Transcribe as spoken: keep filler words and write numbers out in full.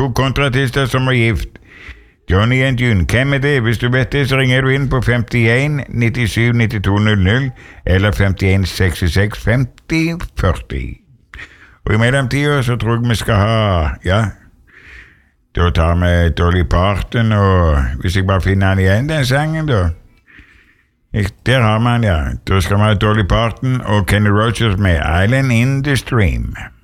to kontratister som var gift. Johnny and June. Hvem er det? Hvis du vet det, så ringer du inn på femtien nittisju nittito null null eller femtien sekstiseks femti førti. Og i mellomtiden så tror jeg vi skal ha, ja, da tar vi Dolly Parton, og hvis jeg bare finner den igjen, den sangen da. Jeg, der har man, ja. Da skal vi ha Dolly Parton og Kenny Rogers med Island in the Stream.